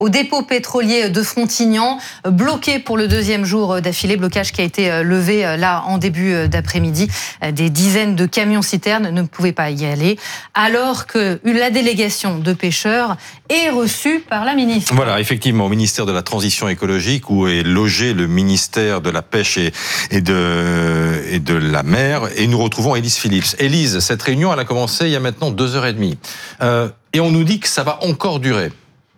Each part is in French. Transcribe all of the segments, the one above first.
au dépôt pétrolier de Frontignan, bloqué pour le deuxième jour d'affilée, blocage qui a été levé là en début d'après-midi. Des dizaines de camions-citernes ne pouvaient pas y aller, alors que la délégation de pêcheurs est reçue par la ministre. Voilà, effectivement, au ministère de la Transition écologique, où est logé le ministère de la Pêche et de la Mer, et nous retrouvons Élise Phillips. Élise, cette réunion, elle a commencé il y a maintenant 2h30, et on nous dit que ça va encore durer.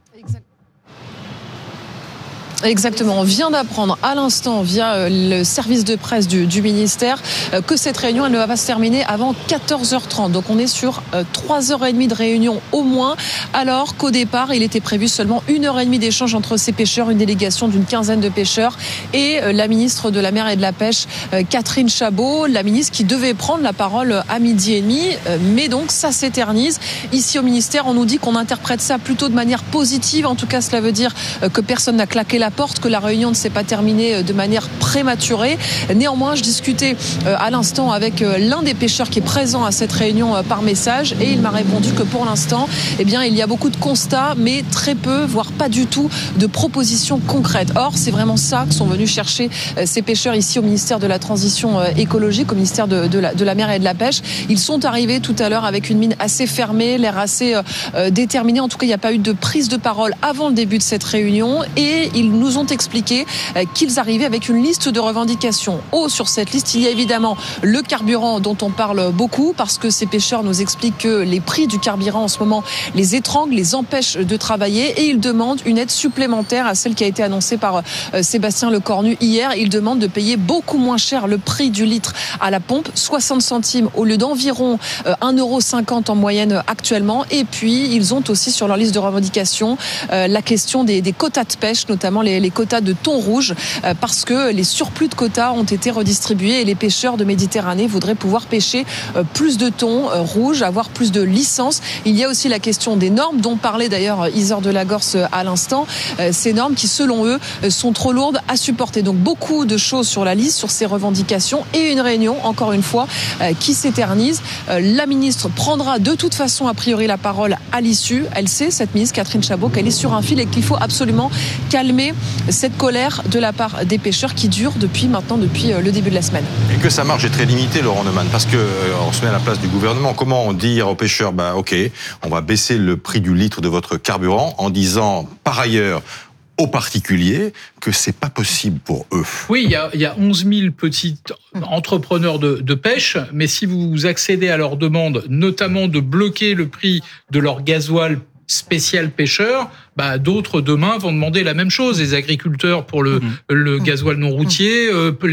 Exactement. On vient d'apprendre à l'instant via le service de presse du ministère que cette réunion elle ne va pas se terminer avant 14h30. Donc on est sur 3h30 de réunion au moins, alors qu'au départ il était prévu seulement 1h30 d'échange entre ces pêcheurs, une délégation d'une quinzaine de pêcheurs et la ministre de la Mer et de la Pêche, Catherine Chabot, la ministre qui devait prendre la parole à 12h30. Mais donc ça s'éternise. Ici au ministère, on nous dit qu'on interprète ça plutôt de manière positive. En tout cas, cela veut dire que personne n'a claqué la porte, que la réunion ne s'est pas terminée de manière prématurée. Néanmoins, je discutais à l'instant avec l'un des pêcheurs qui est présent à cette réunion par message et il m'a répondu que pour l'instant, eh bien, il y a beaucoup de constats, mais très peu, voire pas du tout, de propositions concrètes. Or, c'est vraiment ça que sont venus chercher ces pêcheurs ici au ministère de la Transition écologique, au ministère de la Mer et de la Pêche. Ils sont arrivés tout à l'heure avec une mine assez fermée, l'air assez déterminé. En tout cas, il n'y a pas eu de prise de parole avant le début de cette réunion et ils nous ont expliqué qu'ils arrivaient avec une liste de revendications. Sur cette liste, il y a évidemment le carburant dont on parle beaucoup parce que ces pêcheurs nous expliquent que les prix du carburant en ce moment les étranglent, les empêchent de travailler et ils demandent une aide supplémentaire à celle qui a été annoncée par Sébastien Lecornu hier. Ils demandent de payer beaucoup moins cher le prix du litre à la pompe, 60 centimes au lieu d'environ 1,50 € en moyenne actuellement. Et puis, ils ont aussi sur leur liste de revendications la question des quotas de pêche, notamment les quotas de thon rouge, parce que les surplus de quotas ont été redistribués et les pêcheurs de Méditerranée voudraient pouvoir pêcher plus de thon rouge, avoir plus de licences. Il y a aussi la question des normes, dont parlait d'ailleurs Isor de Lagorce à l'instant. Ces normes qui, selon eux, sont trop lourdes à supporter. Donc beaucoup de choses sur la liste, sur ces revendications et une réunion, encore une fois, qui s'éternise. La ministre prendra de toute façon a priori la parole à l'issue. Elle sait, cette ministre Catherine Chabot, qu'elle est sur un fil et qu'il faut absolument calmer cette colère de la part des pêcheurs qui dure depuis le début de la semaine. Et que sa marge est très limitée, Laurent Neumann, parce que on se met à la place du gouvernement. Comment dire aux pêcheurs, ok, on va baisser le prix du litre de votre carburant en disant par ailleurs aux particuliers que c'est pas possible pour eux. Oui, il y a 11 000 petits entrepreneurs de pêche, mais si vous accédez à leur demande, notamment de bloquer le prix de leur gasoil spécial pêcheur, d'autres demain vont demander la même chose. Les agriculteurs pour le gasoil non routier,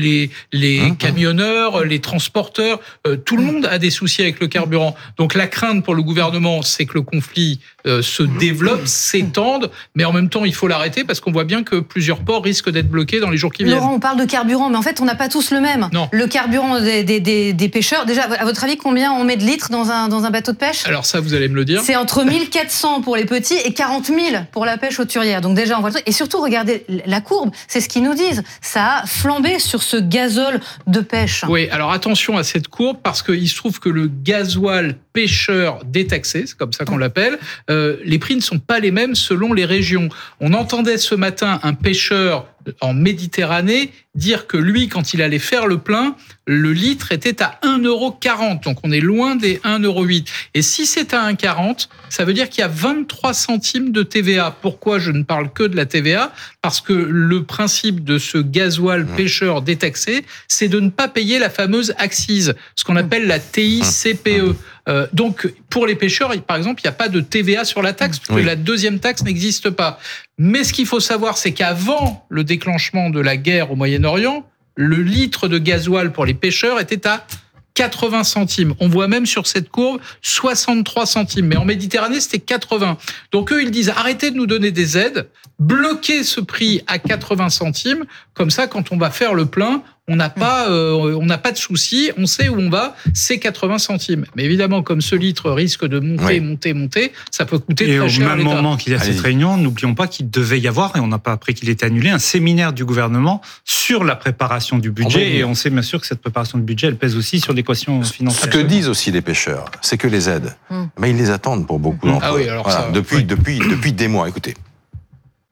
les camionneurs, les transporteurs, tout le monde a des soucis avec le carburant. Donc la crainte pour le gouvernement, c'est que le conflit se développe, s'étende, mais en même temps il faut l'arrêter parce qu'on voit bien que plusieurs ports risquent d'être bloqués dans les jours qui viennent. Laurent, on parle de carburant, mais en fait on n'a pas tous le même. Non. Le carburant des pêcheurs, déjà à votre avis combien on met de litres dans un bateau de pêche ? Alors ça vous allez me le dire. C'est entre 1400 pour les petits et 40 000 pour la pêche hauturière. Donc déjà on voit le truc. Et surtout regardez la courbe, c'est ce qu'ils nous disent. Ça a flambé sur ce gazole de pêche. Oui, alors attention à cette courbe parce qu'il se trouve que le gasoil pêcheur détaxé, c'est comme ça qu'on l'appelle, les prix ne sont pas les mêmes selon les régions. On entendait ce matin un pêcheur en Méditerranée dire que lui, quand il allait faire le plein, le litre était à 1,40 €. Donc on est loin des 1,08 €. Et si c'est à 1,40 €, ça veut dire qu'il y a 23 centimes de TVA. Pourquoi je ne parle que de la TVA ? Parce que le principe de ce gasoil pêcheur détaxé, c'est de ne pas payer la fameuse accise, ce qu'on appelle la TICPE. Donc, pour les pêcheurs, par exemple, il n'y a pas de TVA sur la taxe, parce que la deuxième taxe n'existe pas. Mais ce qu'il faut savoir, c'est qu'avant le déclenchement de la guerre au Moyen-Orient, le litre de gasoil pour les pêcheurs était à 80 centimes. On voit même sur cette courbe 63 centimes. Mais en Méditerranée, c'était 80. Donc eux, ils disent arrêtez de nous donner des aides, bloquez ce prix à 80 centimes. Comme ça, quand on va faire le plein, on n'a pas de souci, on sait où on va, c'est 80 centimes. Mais évidemment, comme ce litre risque de monter, ça peut coûter très cher à l'État. Et au même moment qu'il y a cette réunion, n'oublions pas qu'il devait y avoir, et on n'a pas appris qu'il était annulé, un séminaire du gouvernement sur la préparation du budget. Et on sait bien sûr que cette préparation du budget, elle pèse aussi sur l'équation financière. Ce que disent aussi les pêcheurs, c'est que les aides, ils les attendent pour beaucoup d'entre eux. Ah oui, alors voilà, ça, depuis des mois. Écoutez.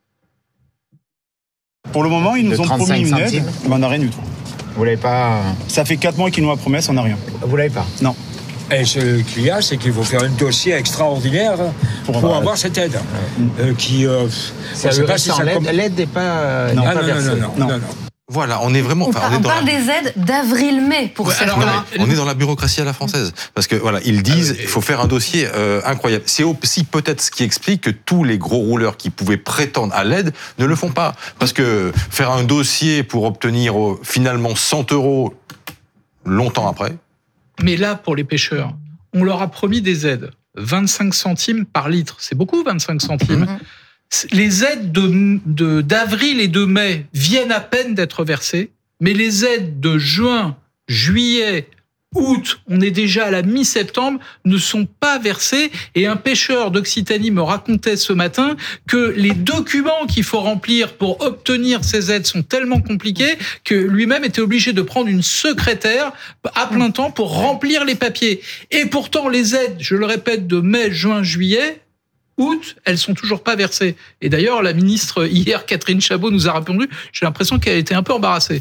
Pour le moment, ils nous ont promis une aide, mais on n'a rien du tout. Vous l'avez pas? Ça fait 4 mois qu'ils nous ont promis, on n'a rien. Vous l'avez pas? Non. Et ce qu'il y a, c'est qu'il faut faire un dossier extraordinaire pour avoir cette aide. C'est l'aide n'est pas... Non. Voilà, on est vraiment. On parle des aides d'avril-mai pour certains. On est dans la bureaucratie à la française, parce que voilà, ils disent il faut faire un dossier incroyable. C'est aussi peut-être ce qui explique que tous les gros rouleurs qui pouvaient prétendre à l'aide ne le font pas, parce que faire un dossier pour obtenir finalement 100 € longtemps après. Mais là, pour les pêcheurs, on leur a promis des aides, 25 centimes par litre. C'est beaucoup, 25 centimes. Les aides d'avril et de mai viennent à peine d'être versées, mais les aides de juin, juillet, août, on est déjà à la mi-septembre, ne sont pas versées. Et un pêcheur d'Occitanie me racontait ce matin que les documents qu'il faut remplir pour obtenir ces aides sont tellement compliqués que lui-même était obligé de prendre une secrétaire à plein temps pour remplir les papiers. Et pourtant, les aides, je le répète, de mai, juin, juillet, août, elles sont toujours pas versées. Et d'ailleurs, la ministre, hier, Catherine Chabot, nous a répondu, j'ai l'impression qu'elle était un peu embarrassée.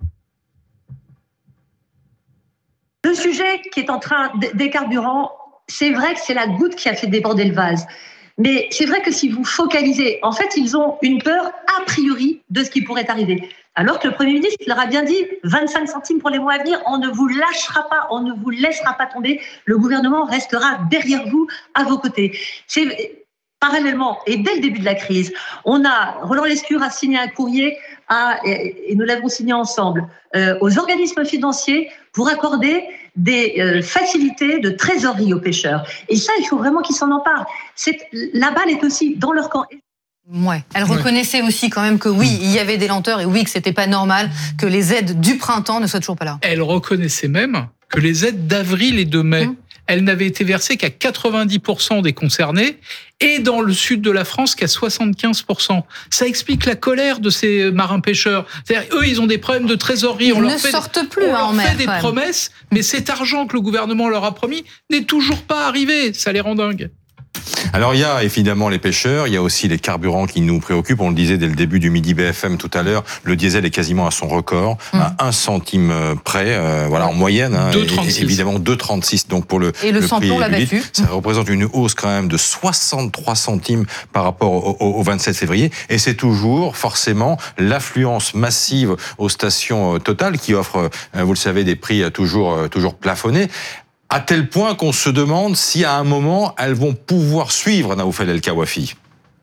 Le sujet qui est en train des carburants, c'est vrai que c'est la goutte qui a fait déborder le vase. Mais c'est vrai que si vous focalisez, en fait, ils ont une peur a priori de ce qui pourrait arriver. Alors que le Premier ministre leur a bien dit 25 centimes pour les mois à venir, on ne vous lâchera pas, on ne vous laissera pas tomber. Le gouvernement restera derrière vous, à vos côtés. Parallèlement, et dès le début de la crise, Roland Lescure a signé un courrier et nous l'avons signé ensemble, aux organismes financiers pour accorder des facilités de trésorerie aux pêcheurs. Et ça, il faut vraiment qu'ils s'en emparent. La balle est aussi dans leur camp. Ouais. Elle reconnaissait aussi quand même que oui, il y avait des lenteurs et oui, que c'était pas normal que les aides du printemps ne soient toujours pas là. Elle reconnaissait même que les aides d'avril et de mai, elles n'avaient été versées qu'à 90% des concernés et dans le sud de la France qu'à 75%. Ça explique la colère de ces marins-pêcheurs. C'est-à-dire, eux, ils ont des problèmes de trésorerie. Ils ne sortent plus en mer. On leur fait des promesses, mais cet argent que le gouvernement leur a promis n'est toujours pas arrivé. Ça les rend dingues. Alors il y a évidemment les pêcheurs, il y a aussi les carburants qui nous préoccupent. On le disait dès le début du Midi BFM tout à l'heure, le diesel est quasiment à son record, à 1 centime près, en moyenne. 2,36. Évidemment 2,36 donc pour le samplon l'a battu. Ça représente une hausse quand même de 63 centimes par rapport au 27 février. Et c'est toujours forcément l'affluence massive aux stations Total qui offrent, vous le savez, des prix toujours plafonnés. À tel point qu'on se demande si à un moment, elles vont pouvoir suivre Naoufel El Kawafi.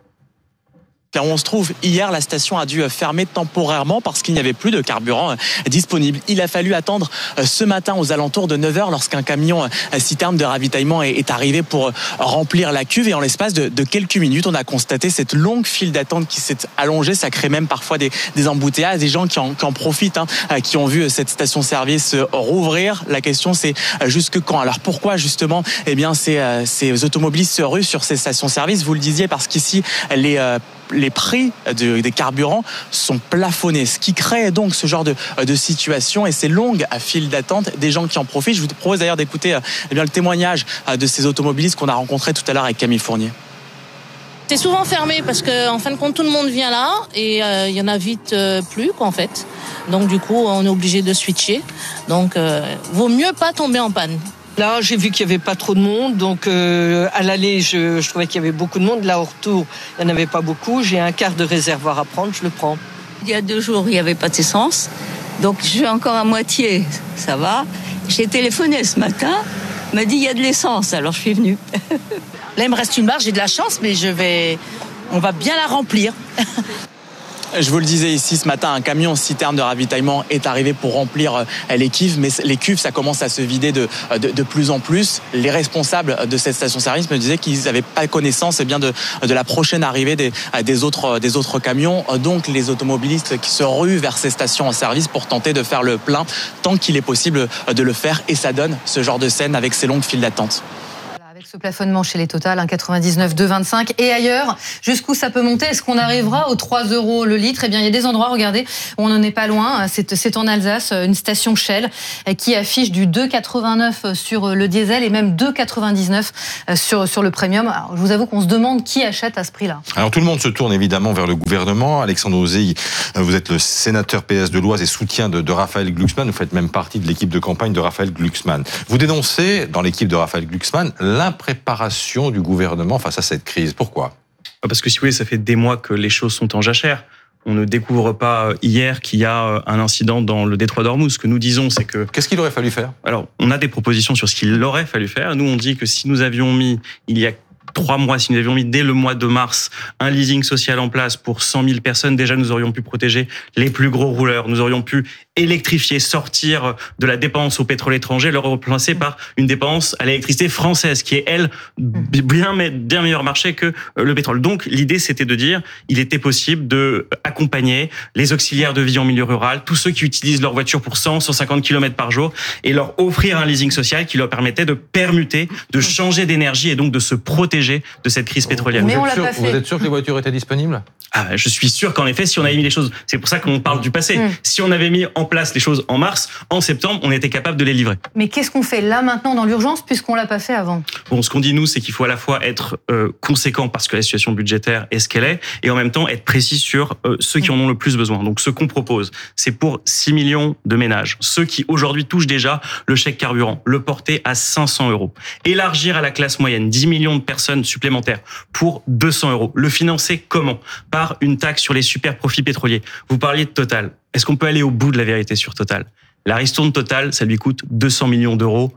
Car on se trouve, hier, la station a dû fermer temporairement parce qu'il n'y avait plus de carburant disponible. Il a fallu attendre ce matin aux alentours de 9h lorsqu'un camion citerne de ravitaillement est arrivé pour remplir la cuve. Et en l'espace de quelques minutes, on a constaté cette longue file d'attente qui s'est allongée. Ça crée même parfois des embouteillages, des gens qui en profitent, qui ont vu cette station-service rouvrir. La question, c'est jusque quand? Alors pourquoi justement ces automobilistes se ruent sur ces stations-service? Vous le disiez, parce qu'ici, les prix des carburants sont plafonnés, ce qui crée donc ce genre de situation et ces longues files d'attente, des gens qui en profitent. Je vous propose d'ailleurs d'écouter le témoignage de ces automobilistes qu'on a rencontrés tout à l'heure avec Camille Fournier. C'est souvent fermé parce qu'en fin de compte, tout le monde vient là et il y en a vite plus en fait. Donc du coup, on est obligé de switcher. Donc vaut mieux pas tomber en panne. Là, j'ai vu qu'il n'y avait pas trop de monde, donc à l'aller, je trouvais qu'il y avait beaucoup de monde. Là, au retour, il n'y en avait pas beaucoup. J'ai un quart de réservoir à prendre, je le prends. Il y a 2 jours, il n'y avait pas d'essence, donc je vais encore à moitié, ça va. J'ai téléphoné ce matin, il m'a dit il y a de l'essence, alors je suis venue. Là, il me reste une marge, j'ai de la chance, mais on va bien la remplir. Je vous le disais ici ce matin, un camion citerne de ravitaillement est arrivé pour remplir les cuves, mais les cuves, ça commence à se vider de plus en plus. Les responsables de cette station-service me disaient qu'ils n'avaient pas connaissance de la prochaine arrivée des autres camions. Donc les automobilistes qui se ruent vers ces stations en service pour tenter de faire le plein tant qu'il est possible de le faire. Et ça donne ce genre de scène avec ces longues files d'attente. Avec ce plafonnement chez les Total, 1,99, 2,25 et ailleurs, jusqu'où ça peut monter? Est-ce qu'on arrivera aux 3 € le litre? Eh bien, il y a des endroits, regardez, où on n'en est pas loin. C'est en Alsace, une station Shell qui affiche du 2,89 sur le diesel et même 2,99 sur le premium. Alors, je vous avoue qu'on se demande qui achète à ce prix-là. Alors, tout le monde se tourne évidemment vers le gouvernement. Alexandre Oseille, vous êtes le sénateur PS de l'Oise et soutien de Raphaël Glucksmann. Vous faites même partie de l'équipe de campagne de Raphaël Glucksmann. Vous dénoncez, dans l'équipe de Raphaël Glucksmann, l'impréparation du gouvernement face à cette crise. Pourquoi ? Parce que si vous voulez, ça fait des mois que les choses sont en jachère. On ne découvre pas hier qu'il y a un incident dans le détroit d'Ormuz. Ce que nous disons, c'est que... Qu'est-ce qu'il aurait fallu faire ? Alors, on a des propositions sur ce qu'il aurait fallu faire. Nous, on dit que si nous avions mis, il y a 3 mois, si nous avions mis dès le mois de mars un leasing social en place pour 100 000 personnes, déjà nous aurions pu protéger les plus gros rouleurs. Nous aurions pu électrifier, sortir de la dépendance au pétrole étranger, le remplacer par une dépendance à l'électricité française, qui est, elle, bien meilleur marché que le pétrole. Donc, l'idée, c'était de dire, il était possible de accompagner les auxiliaires de vie en milieu rural, tous ceux qui utilisent leur voiture pour 100, 150 km par jour, et leur offrir un leasing social qui leur permettait de permuter, de changer d'énergie et donc de se protéger de cette crise pétrolière. Mais vous êtes sûr que les voitures étaient disponibles ? Je suis sûr qu'en effet, si on avait mis les choses, c'est pour ça qu'on parle du passé. Si on avait mis en place les choses en mars, en septembre, on était capable de les livrer. Mais qu'est-ce qu'on fait là maintenant dans l'urgence puisqu'on l'a pas fait avant ? Bon, ce qu'on dit nous, c'est qu'il faut à la fois être conséquent parce que la situation budgétaire est ce qu'elle est, et en même temps être précis sur ceux qui en ont le plus besoin. Donc, ce qu'on propose, c'est pour 6 millions de ménages, ceux qui aujourd'hui touchent déjà le chèque carburant, le porter à 500 €, élargir à la classe moyenne 10 millions de personnes supplémentaires pour 200 €. Le financer comment ? Par une taxe sur les super profits pétroliers. Vous parliez de Total. Est-ce qu'on peut aller au bout de la vérité sur Total ? La ristourne Total, ça lui coûte 200 millions d'euros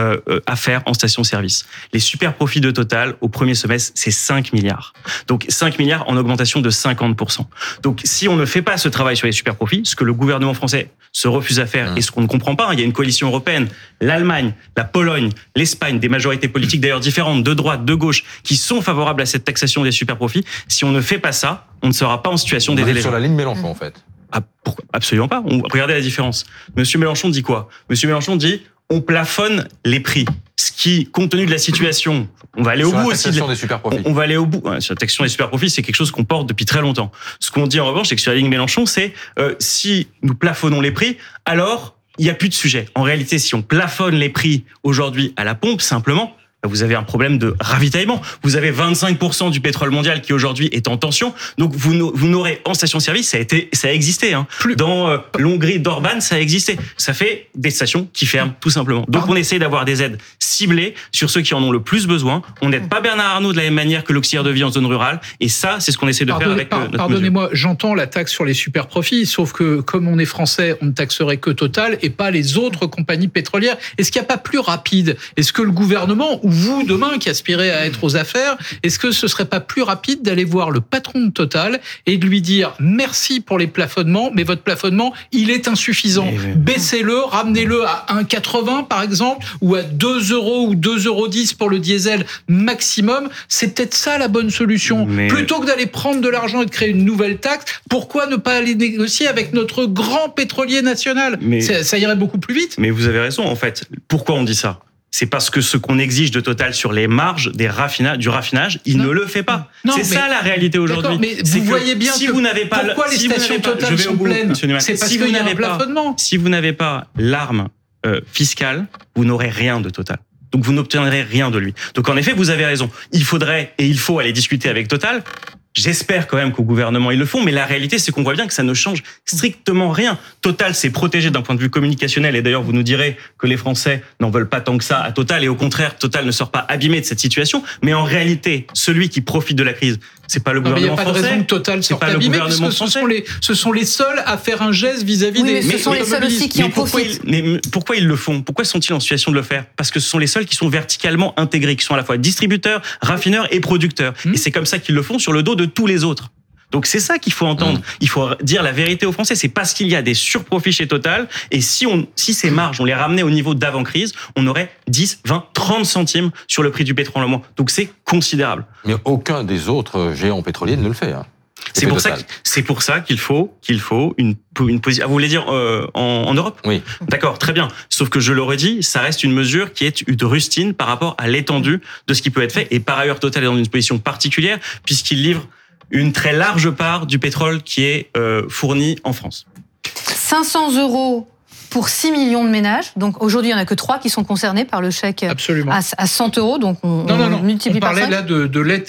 à faire en station-service. Les super profits de Total, au premier semestre, c'est 5 milliards. Donc 5 milliards en augmentation de 50%. Donc si on ne fait pas ce travail sur les super profits, ce que le gouvernement français se refuse à faire et ce qu'on ne comprend pas, il y a une coalition européenne, l'Allemagne, la Pologne, l'Espagne, des majorités politiques d'ailleurs différentes, de droite, de gauche, qui sont favorables à cette taxation des super profits. Si on ne fait pas ça, on ne sera pas en situation d'aider les gens. Sur la ligne Mélenchon, en fait. Absolument pas. Regardez la différence. Monsieur Mélenchon dit quoi ? Monsieur Mélenchon dit on plafonne les prix. Ce qui, compte tenu de la situation, on va aller au bout aussi. Sur la taxation des super profits. On va aller au bout. Sur la taxation des super profits, c'est quelque chose qu'on porte depuis très longtemps. Ce qu'on dit en revanche, c'est que sur la ligne Mélenchon, c'est si nous plafonnons les prix, alors il n'y a plus de sujet. En réalité, si on plafonne les prix aujourd'hui à la pompe, simplement, vous avez un problème de ravitaillement. Vous avez 25% du pétrole mondial qui aujourd'hui est en tension. Donc vous n'aurez en station-service, ça a existé. Hein. Dans l'Hongrie d'Orban, ça a existé. Ça fait des stations qui ferment tout simplement. Donc on essaie d'avoir des aides ciblées sur ceux qui en ont le plus besoin. On n'aide pas Bernard Arnault de la même manière que l'auxiliaire de vie en zone rurale. Et ça, c'est ce qu'on essaie de faire avec notre Pardonnez-moi, j'entends la taxe sur les super profits, sauf que comme on est français, on ne taxerait que Total et pas les autres compagnies pétrolières. Est-ce qu'il n'y a pas plus rapide ? Est-ce que le gouvernement ou vous, demain, qui aspirez à être aux affaires, est-ce que ce serait pas plus rapide d'aller voir le patron de Total et de lui dire merci pour les plafonnements, mais votre plafonnement, il est insuffisant. Baissez-le, ramenez-le à 1,80 par exemple, ou à 2 € ou 2,10 € pour le diesel maximum. C'est peut-être ça la bonne solution. Plutôt que d'aller prendre de l'argent et de créer une nouvelle taxe, pourquoi ne pas aller négocier avec notre grand pétrolier national ? Ça irait beaucoup plus vite. Mais vous avez raison, en fait. Pourquoi on dit ça ? C'est parce que ce qu'on exige de Total sur les marges du raffinage, il ne le fait pas. C'est ça la réalité aujourd'hui. Mais vous voyez bien si vous n'avez pas pourquoi les stations Total sont pleines. C'est parce qu'il y a un plafonnement. Si vous n'avez pas l'arme fiscale, vous n'aurez rien de Total. Donc vous n'obtiendrez rien de lui. Donc en effet, vous avez raison. Il faut aller discuter avec Total. J'espère quand même qu'au gouvernement ils le font, mais la réalité c'est qu'on voit bien que ça ne change strictement rien. Total s'est protégé d'un point de vue communicationnel, et d'ailleurs vous nous direz que les Français n'en veulent pas tant que ça à Total, et au contraire Total ne sort pas abîmé de cette situation. Mais en réalité, celui qui profite de la crise, c'est pas le gouvernement français. Il n'y a pas de raison que Total sorte abîmé, puisque ce sont les seuls à faire un geste vis-à-vis des. Mais ce sont les seuls aussi qui en profitent. Mais pourquoi ils le font ? Pourquoi sont-ils en situation de le faire ? Parce que ce sont les seuls qui sont verticalement intégrés, qui sont à la fois distributeurs, raffineurs et producteurs. Et c'est comme ça qu'ils le font sur le dos de tous les autres. Donc c'est ça qu'il faut entendre. Il faut dire la vérité aux Français. C'est parce qu'il y a des surprofits chez Total. Et si ces marges, on les ramenait au niveau d'avant-crise, on aurait 10, 20, 30 centimes sur le prix du pétrole en moins. Donc c'est considérable. Mais aucun des autres géants pétroliers ne le fait. Hein. C'est pour ça qu'il faut une position. Ah, vous voulez dire en Europe? Oui. D'accord, très bien. Sauf que je le redis, ça reste une mesure qui est une rustine par rapport à l'étendue de ce qui peut être fait. Et par ailleurs, Total est dans une position particulière puisqu'il livre une très large part du pétrole qui est fourni en France. 500 € pour 6 millions de ménages. Donc aujourd'hui, il n'y en a que 3 qui sont concernés par le chèque à 100 €. Donc on multiplie par 5. On parlait là de l'aide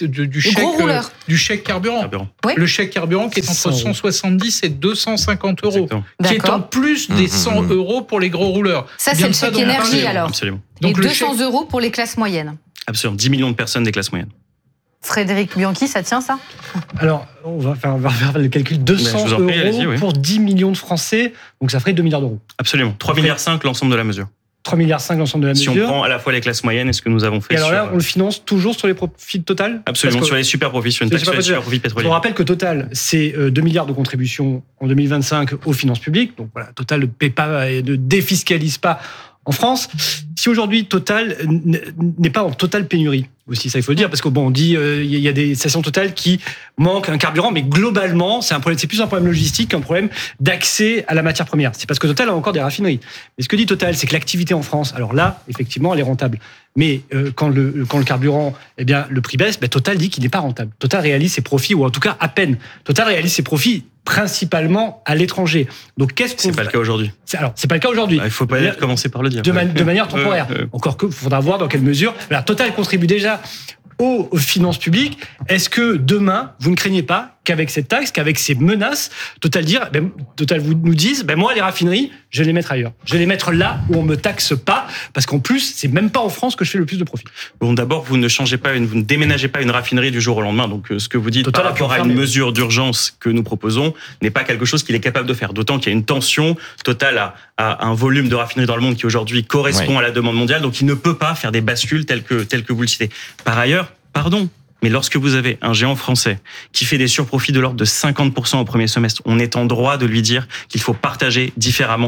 du chèque carburant. Oui. Le chèque carburant qui est entre 170 et 250 €. Exactement. Qui est en plus des 100 € pour les gros rouleurs. Ça, c'est le chèque énergie alors. Absolument. Donc et 200 € pour les classes moyennes. Absolument. 10 millions de personnes des classes moyennes. Frédéric Bianchi, ça tient ça? Alors, on va faire le calcul. 200 € pour 10 millions de Français, donc ça ferait 2 milliards d'euros. Absolument. 3,5 milliards l'ensemble de la mesure. 3,5 milliards l'ensemble de la mesure. Si on prend à la fois les classes moyennes et ce que nous avons fait. Et alors là, on le finance toujours sur les profits de Total? Absolument, sur les super profits, sur une taxe sur les super profits pétroliers. On rappelle que Total, c'est 2 milliards de contributions en 2025 aux finances publiques. Donc voilà, Total ne paie pas et ne défiscalise pas en France. Si aujourd'hui Total n'est pas en totale pénurie, aussi ça il faut le dire, parce que on dit il y a des stations Total qui manquent un carburant, mais globalement c'est plus un problème logistique qu'un problème d'accès à la matière première. C'est parce que Total a encore des raffineries. Mais ce que dit Total, c'est que l'activité en France, alors là effectivement elle est rentable, mais quand le carburant, le prix baisse, Total dit qu'il n'est pas rentable. Total réalise ses profits, ou en tout cas à peine. Total réalise ses profits principalement à l'étranger. Donc c'est pas le cas aujourd'hui. Alors c'est pas le cas aujourd'hui. Il faut pas commencer par le dire. De manière temporaire. Encore que faudra voir dans quelle mesure. Total contribue déjà aux finances publiques. Est-ce que demain, vous ne craignez pas qu'avec cette taxe, qu'avec ces menaces, Total vous nous dise, moi, les raffineries, je vais les mettre ailleurs. Je vais les mettre là où on me taxe pas, parce qu'en plus, c'est même pas en France que je fais le plus de profit. Bon, d'abord, vous ne déménagez pas une raffinerie du jour au lendemain. Donc, ce que vous dites Total par rapport à une mesure d'urgence que nous proposons n'est pas quelque chose qu'il est capable de faire. D'autant qu'il y a une tension. Total a un volume de raffineries dans le monde qui aujourd'hui correspond à la demande mondiale. Donc, il ne peut pas faire des bascules telles que vous le citez. Par ailleurs, pardon, mais lorsque vous avez un géant français qui fait des surprofits de l'ordre de 50% au premier semestre, on est en droit de lui dire qu'il faut partager différemment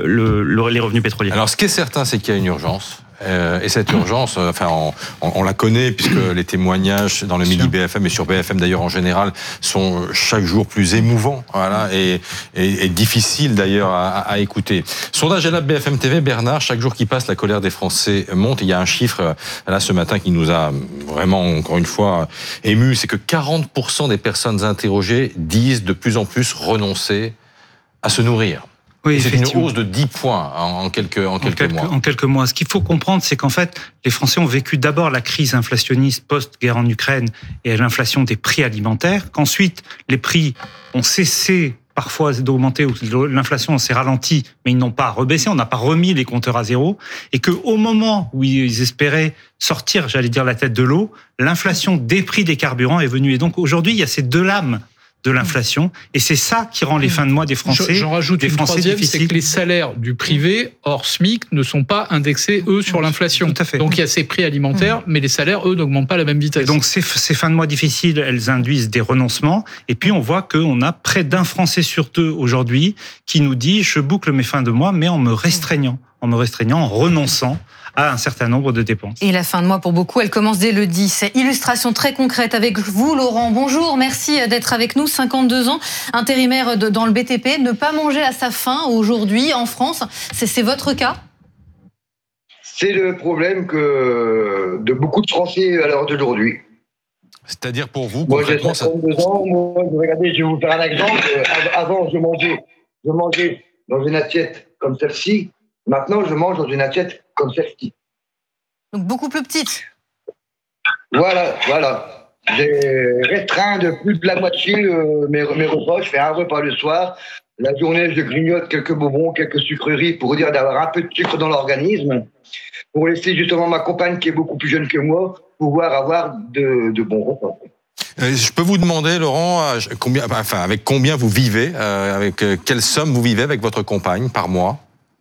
les revenus pétroliers. Alors, ce qui est certain, c'est qu'il y a une urgence. Et cette urgence, on la connaît puisque les témoignages dans le Midi BFM et sur BFM d'ailleurs en général sont chaque jour plus émouvants, et difficiles d'ailleurs à écouter. Sondage Elab BFM TV, Bernard, chaque jour qui passe, la colère des Français monte. Il y a un chiffre là ce matin qui nous a vraiment encore une fois émus, c'est que 40% des personnes interrogées disent de plus en plus renoncer à se nourrir. Oui, c'est une hausse de 10 points en quelques mois. En quelques mois. Ce qu'il faut comprendre, c'est qu'en fait, les Français ont vécu d'abord la crise inflationniste post-guerre en Ukraine et l'inflation des prix alimentaires, qu'ensuite les prix ont cessé parfois d'augmenter, ou l'inflation s'est ralentie, mais ils n'ont pas rebaissé, on n'a pas remis les compteurs à zéro, et qu'au moment où ils espéraient sortir, la tête de l'eau, l'inflation des prix des carburants est venue. Et donc aujourd'hui, il y a ces deux lames de l'inflation, et c'est ça qui rend les fins de mois des Français. J'en rajoute une troisième, c'est que les salaires du privé hors SMIC ne sont pas indexés, eux, sur l'inflation. Tout à fait. Donc il y a ces prix alimentaires, mais les salaires, eux, n'augmentent pas à la même vitesse. Donc ces fins de mois difficiles, elles induisent des renoncements, et puis on voit qu'on a près d'un Français sur deux aujourd'hui qui nous dit « je boucle mes fins de mois, mais en me restreignant, en renonçant à un certain nombre de dépenses. » Et la fin de mois, pour beaucoup, elle commence dès le 10. Illustration très concrète avec vous, Laurent. Bonjour, merci d'être avec nous. 52 ans, intérimaire dans le BTP. Ne pas manger à sa faim aujourd'hui en France, c'est votre cas? C'est le problème de beaucoup de Français à l'heure d'aujourd'hui. C'est-à-dire pour vous, moi j'ai 52 ans, regardez, je vais vous faire un exemple. Avant, je mangeais dans une assiette comme celle-ci. Maintenant, je mange dans une assiette comme celle-ci. Donc beaucoup plus petite. Voilà. J'ai restreint de plus de la moitié mes repas. Je fais un repas le soir. La journée, je grignote quelques bonbons, quelques sucreries pour dire d'avoir un peu de sucre dans l'organisme, pour laisser justement ma compagne, qui est beaucoup plus jeune que moi, pouvoir avoir de bons repas. Je peux vous demander, Laurent, avec combien vous vivez, avec quelle somme vous vivez avec votre compagne par mois?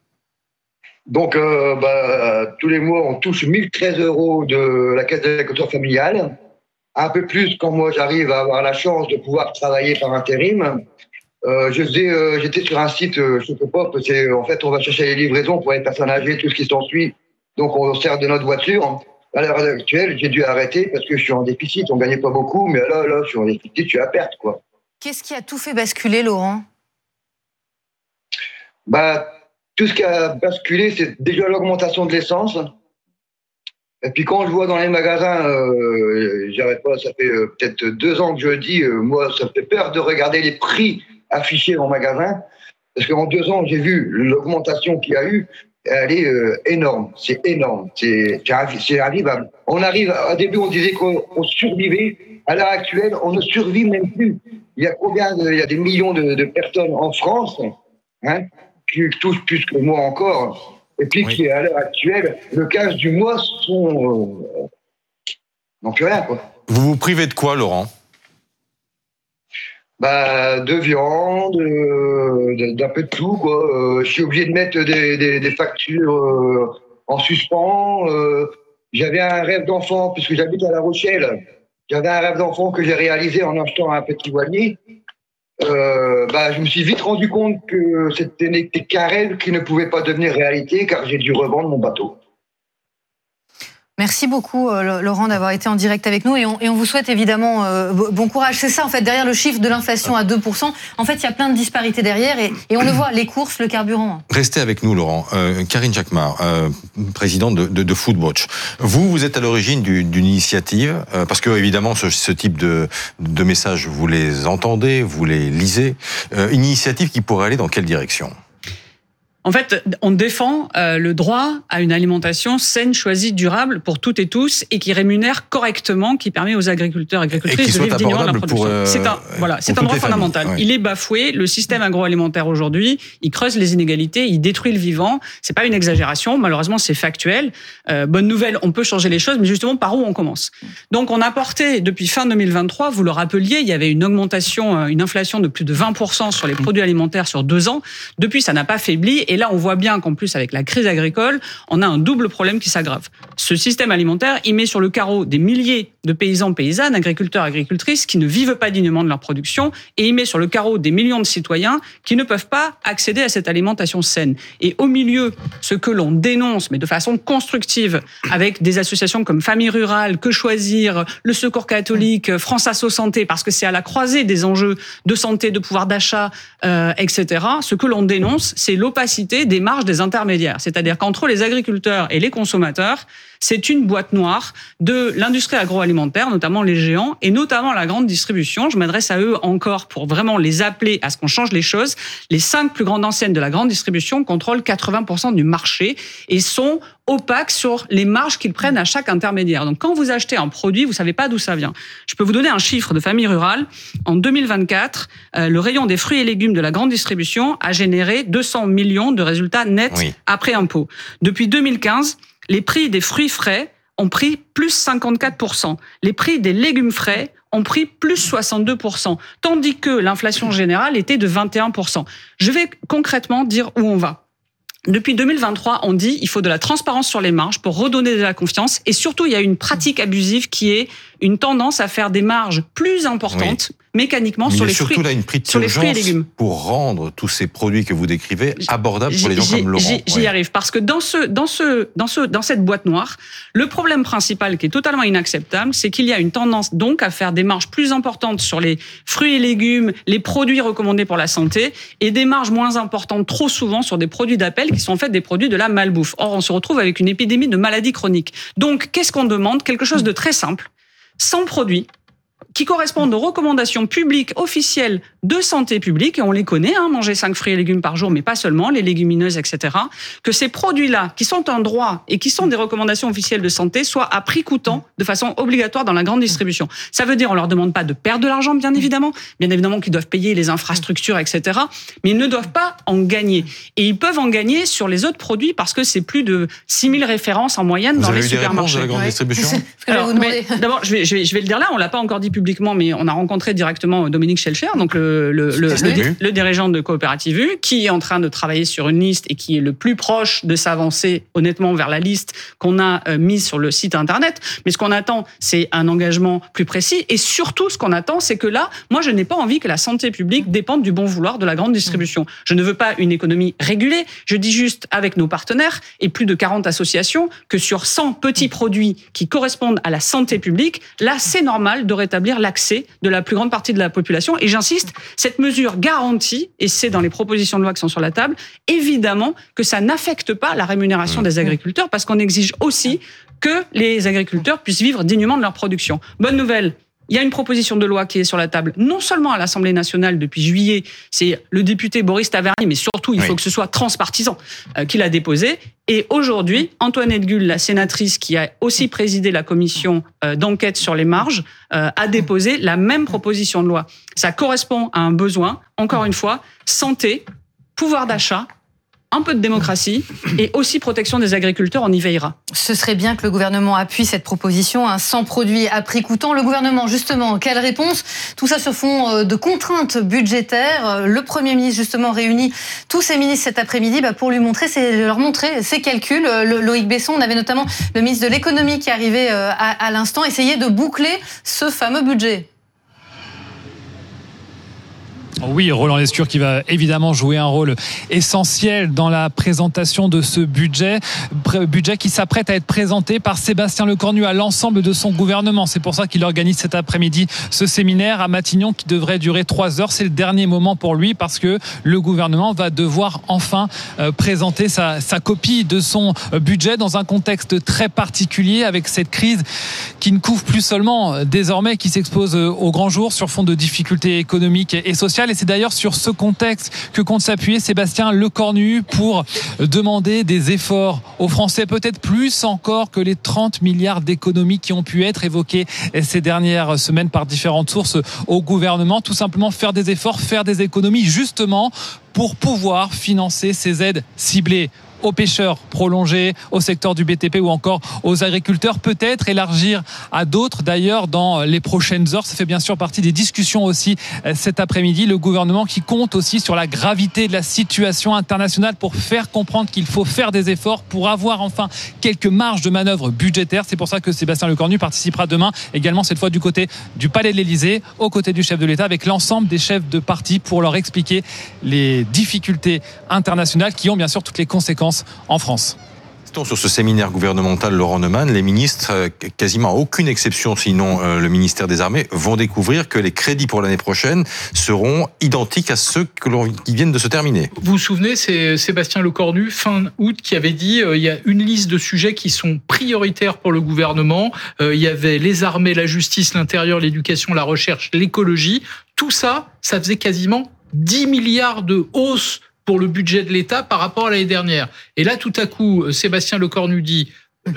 Donc, tous les mois, on touche 1013 € de la caisse d'agriculture familiale. Un peu plus quand moi, j'arrive à avoir la chance de pouvoir travailler par intérim. J'étais sur un site Chocopop. En fait, on va chercher les livraisons pour les personnes âgées, tout ce qui s'ensuit. Donc, on sert de notre voiture. À l'heure actuelle, j'ai dû arrêter parce que je suis en déficit. On ne gagnait pas beaucoup, mais là, je suis en déficit, je suis à perte, quoi. Qu'est-ce qui a tout fait basculer, Laurent ? Tout ce qui a basculé, c'est déjà l'augmentation de l'essence. Et puis quand je vois dans les magasins, j'arrête pas, ça fait peut-être 2 ans que je le dis, moi ça me fait peur de regarder les prix affichés en magasin, parce qu'en 2 ans j'ai vu l'augmentation qu'il y a eu, elle est énorme, c'est énorme, c'est invivable. On arrive, au début on disait qu'on survivait, à l'heure actuelle on ne survit même plus. Il y a des millions de personnes en France, qui touchent plus que moi encore. Et puis, qui, à l'heure actuelle, le 15 du mois sont... n'ont plus rien, quoi. Vous vous privez de quoi, Laurent ? De viande, d'un peu de tout, quoi. Je suis obligé de mettre des factures en suspens. J'avais un rêve d'enfant, puisque j'habite à La Rochelle. J'avais un rêve d'enfant que j'ai réalisé en achetant un petit voilier. Je me suis vite rendu compte que c'était qu'un rêve qui ne pouvait pas devenir réalité, car j'ai dû revendre mon bateau. Merci beaucoup, Laurent, d'avoir été en direct avec nous et on vous souhaite évidemment bon courage. C'est ça, en fait, derrière le chiffre de l'inflation à 2%, en fait, il y a plein de disparités derrière et on le voit, les courses, le carburant. Restez avec nous, Laurent. Karine Jacquemart, présidente de Foodwatch. Vous êtes à l'origine d'une initiative, parce que, évidemment, ce type de messages, vous les entendez, vous les lisez. Une initiative qui pourrait aller dans quelle direction ? En fait, on défend le droit à une alimentation saine, choisie, durable pour toutes et tous et qui rémunère correctement, qui permet aux agriculteurs et agricultrices de vivre dignement de leur production. C'est un droit fondamental. Ouais. Il est bafoué. Le système agroalimentaire aujourd'hui, il creuse les inégalités, il détruit le vivant. C'est pas une exagération. Malheureusement, c'est factuel. Bonne nouvelle, on peut changer les choses, mais justement, par où on commence ? Donc, on a porté depuis fin 2023, vous le rappeliez, il y avait une augmentation, une inflation de plus de 20% sur les produits alimentaires sur 2 ans. Depuis, ça n'a pas faibli. Et là, on voit bien qu'en plus, avec la crise agricole, on a un double problème qui s'aggrave. Ce système alimentaire, il met sur le carreau des milliers de paysans, paysannes, agriculteurs, agricultrices qui ne vivent pas dignement de leur production et il met sur le carreau des millions de citoyens qui ne peuvent pas accéder à cette alimentation saine. Et au milieu, ce que l'on dénonce, mais de façon constructive, avec des associations comme Famille Rurale, Que Choisir, le Secours catholique, France Asso Santé, parce que c'est à la croisée des enjeux de santé, de pouvoir d'achat, etc. Ce que l'on dénonce, c'est l'opacité des marges des intermédiaires. C'est-à-dire qu'entre les agriculteurs et les consommateurs, c'est une boîte noire de l'industrie agroalimentaire, notamment les géants, et notamment la grande distribution. Je m'adresse à eux encore pour vraiment les appeler à ce qu'on change les choses. Les 5 plus grandes enseignes de la grande distribution contrôlent 80% du marché et sont opaques sur les marges qu'ils prennent à chaque intermédiaire. Donc quand vous achetez un produit, vous savez pas d'où ça vient. Je peux vous donner un chiffre de Famille Rurale. En 2024, le rayon des fruits et légumes de la grande distribution a généré 200 millions de résultats nets après impôt. Depuis 2015, les prix des fruits frais ont pris plus 54%. Les prix des légumes frais ont pris plus 62%, tandis que l'inflation générale était de 21%. Je vais concrètement dire où on va. Depuis 2023, on dit il faut de la transparence sur les marges pour redonner de la confiance. Et surtout, il y a une pratique abusive qui est une tendance à faire des marges plus importantes mécaniquement sur les fruits, là, une prise sur les fruits et légumes. Pour rendre tous ces produits que vous décrivez abordables pour les gens comme Laurent. J'y arrive parce que dans cette boîte noire, le problème principal qui est totalement inacceptable, c'est qu'il y a une tendance donc à faire des marges plus importantes sur les fruits et légumes, les produits recommandés pour la santé, et des marges moins importantes trop souvent sur des produits d'appel qui sont en fait des produits de la malbouffe. Or, on se retrouve avec une épidémie de maladies chroniques. Donc, qu'est-ce qu'on demande ? Quelque chose de très simple, 100 produits qui correspondent aux recommandations publiques officielles de santé publique, et on les connaît, manger 5 fruits et légumes par jour, mais pas seulement, les légumineuses, etc., que ces produits-là, qui sont un droit et qui sont des recommandations officielles de santé, soient à prix coûtant de façon obligatoire dans la grande distribution. Ça veut dire, on leur demande pas de perdre de l'argent, bien évidemment qu'ils doivent payer les infrastructures, etc., mais ils ne doivent pas en gagner. Et ils peuvent en gagner sur les autres produits parce que c'est plus de 6000 références en moyenne dans les supermarchés. Vous avez eu des réponses de la grande distribution ? Alors, d'abord, je vais le dire là, on l'a pas encore dit publiquement, mais on a rencontré directement Dominique Schelcher, donc le dirigeant de Coopérative U, qui est en train de travailler sur une liste et qui est le plus proche de s'avancer honnêtement vers la liste qu'on a mise sur le site internet. Mais ce qu'on attend, c'est un engagement plus précis. Et surtout, ce qu'on attend, c'est que là, moi, je n'ai pas envie que la santé publique dépende du bon vouloir de la grande distribution. Je ne veux pas une économie régulée. Je dis juste, avec nos partenaires et plus de 40 associations, que sur 100 petits produits qui correspondent à la santé publique, là, c'est normal de rétablir rétablir l'accès de la plus grande partie de la population. Et j'insiste, cette mesure garantit, et c'est dans les propositions de loi qui sont sur la table, évidemment que ça n'affecte pas la rémunération des agriculteurs, parce qu'on exige aussi que les agriculteurs puissent vivre dignement de leur production. Bonne nouvelle. Il y a une proposition de loi qui est sur la table, non seulement à l'Assemblée nationale depuis juillet, c'est le député Boris Taverny, mais surtout, il faut que ce soit transpartisan qui l'a déposé. Et aujourd'hui, Antoinette Guhl, la sénatrice qui a aussi présidé la commission d'enquête sur les marges, a déposé la même proposition de loi. Ça correspond à un besoin, encore une fois, santé, pouvoir d'achat, un peu de démocratie et aussi protection des agriculteurs, on y veillera. Ce serait bien que le gouvernement appuie cette proposition, sans produit à prix coûtant. Le gouvernement, justement, quelle réponse? Tout ça sur fond de contraintes budgétaires. Le Premier ministre, justement, réunit tous ses ministres cet après-midi pour leur montrer ses calculs. Loïc Besson, on avait notamment le ministre de l'économie qui arrivait à l'instant, essayer de boucler ce fameux budget. Oui, Roland Lescure qui va évidemment jouer un rôle essentiel dans la présentation de ce budget qui s'apprête à être présenté par Sébastien Lecornu à l'ensemble de son gouvernement. C'est pour ça qu'il organise cet après-midi ce séminaire à Matignon qui devrait durer 3 heures. C'est le dernier moment pour lui parce que le gouvernement va devoir enfin présenter sa copie de son budget dans un contexte très particulier avec cette crise qui ne couvre plus seulement désormais, qui s'expose au grand jour sur fond de difficultés économiques et sociales. Et c'est d'ailleurs sur ce contexte que compte s'appuyer Sébastien Lecornu pour demander des efforts aux Français, peut-être plus encore que les 30 milliards d'économies qui ont pu être évoquées ces dernières semaines par différentes sources au gouvernement. Tout simplement faire des efforts, faire des économies justement pour pouvoir financer ces aides ciblées aux pêcheurs, prolongées au secteur du BTP ou encore aux agriculteurs, peut-être élargir à d'autres d'ailleurs dans les prochaines heures. Ça fait bien sûr partie des discussions aussi cet après-midi. Le gouvernement qui compte aussi sur la gravité de la situation internationale pour faire comprendre qu'il faut faire des efforts pour avoir enfin quelques marges de manœuvre budgétaires. C'est pour ça que Sébastien Lecornu participera demain également cette fois du côté du Palais de l'Élysée, aux côtés du chef de l'État avec l'ensemble des chefs de parti pour leur expliquer les difficultés internationales qui ont bien sûr toutes les conséquences en France. Sur ce séminaire gouvernemental, Laurent Neumann, les ministres, quasiment à aucune exception, sinon le ministère des Armées, vont découvrir que les crédits pour l'année prochaine seront identiques à ceux qui viennent de se terminer. Vous vous souvenez, c'est Sébastien Lecornu, fin août, qui avait dit il y a une liste de sujets qui sont prioritaires pour le gouvernement. Il y avait les armées, la justice, l'intérieur, l'éducation, la recherche, l'écologie. Tout ça, ça faisait quasiment 10 milliards de hausse pour le budget de l'État par rapport à l'année dernière. Et là, tout à coup, Sébastien Lecornu dit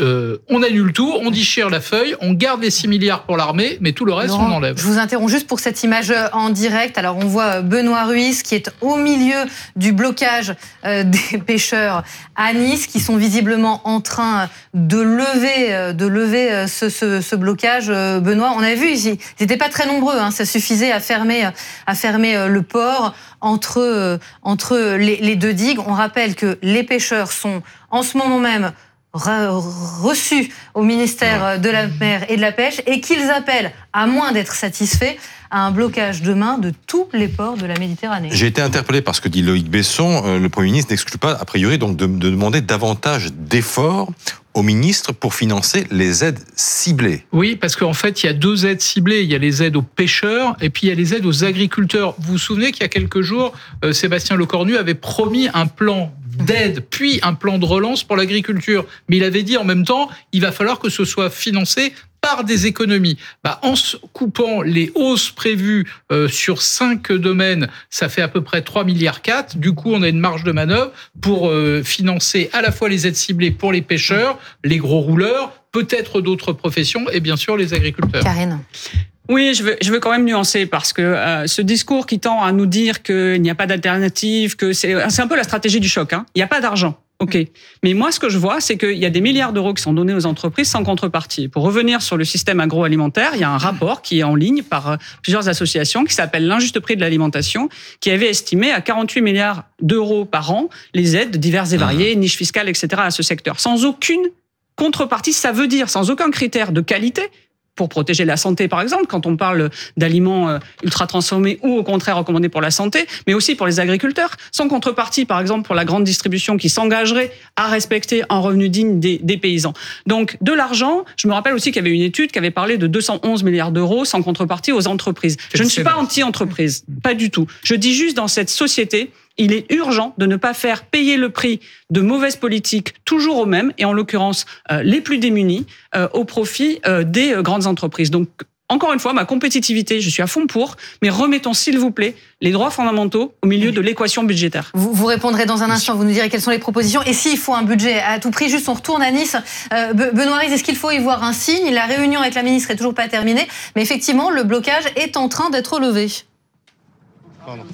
on annule tout, on déchire la feuille, on garde les 6 milliards pour l'armée, mais tout le reste, Laurent, on enlève. Je vous interromps juste pour cette image en direct. Alors, on voit Benoît Ruiz qui est au milieu du blocage des pêcheurs à Nice, qui sont visiblement en train de lever ce blocage. Benoît, on a vu, ils n'étaient pas très nombreux, ça suffisait à fermer le port entre les deux digues. On rappelle que les pêcheurs sont en ce moment même reçus au ministère de la Mer et de la Pêche et qu'ils appellent, à moins d'être satisfaits, à un blocage demain de tous les ports de la Méditerranée. J'ai été interpellé par ce que dit Loïc Besson. Le Premier ministre n'exclut pas, a priori, donc de demander davantage d'efforts au ministre pour financer les aides ciblées. Oui, parce qu'en fait, il y a 2 aides ciblées. Il y a les aides aux pêcheurs et puis il y a les aides aux agriculteurs. Vous vous souvenez qu'il y a quelques jours, Sébastien Lecornu avait promis un plan d'aide, puis un plan de relance pour l'agriculture. Mais il avait dit en même temps, il va falloir que ce soit financé par des économies. En coupant les hausses prévues sur 5 domaines, ça fait à peu près 3,4 milliards. Du coup, on a une marge de manœuvre pour financer à la fois les aides ciblées pour les pêcheurs, les gros rouleurs, peut-être d'autres professions et bien sûr les agriculteurs. Karine. Oui, je veux quand même nuancer parce que ce discours qui tend à nous dire qu'il n'y a pas d'alternative, que c'est un peu la stratégie du choc. Il n'y a pas d'argent. OK. Mais moi, ce que je vois, c'est qu'il y a des milliards d'euros qui sont donnés aux entreprises sans contrepartie. Pour revenir sur le système agroalimentaire, il y a un rapport qui est en ligne par plusieurs associations qui s'appelle l'injuste prix de l'alimentation, qui avait estimé à 48 milliards d'euros par an les aides diverses et variées, niches fiscales, etc. à ce secteur. Sans aucune contrepartie, ça veut dire sans aucun critère de qualité, pour protéger la santé, par exemple, quand on parle d'aliments ultra transformés ou au contraire recommandés pour la santé, mais aussi pour les agriculteurs, sans contrepartie, par exemple, pour la grande distribution qui s'engagerait à respecter un revenu digne des paysans. Donc, de l'argent, je me rappelle aussi qu'il y avait une étude qui avait parlé de 211 milliards d'euros sans contrepartie aux entreprises. Je ne suis pas anti-entreprise, pas du tout. Je dis juste, dans cette société, il est urgent de ne pas faire payer le prix de mauvaises politiques toujours aux mêmes, et en l'occurrence les plus démunis, au profit des grandes entreprises. Donc, encore une fois, ma compétitivité, je suis à fond pour, mais remettons s'il vous plaît les droits fondamentaux au milieu de l'équation budgétaire. Vous répondrez dans un instant, vous nous direz quelles sont les propositions. Et s'il faut un budget à tout prix, juste on retourne à Nice. Benoît Riz, est-ce qu'il faut y voir un signe? La réunion avec la ministre est toujours pas terminée, mais effectivement, le blocage est en train d'être levé. Pardon.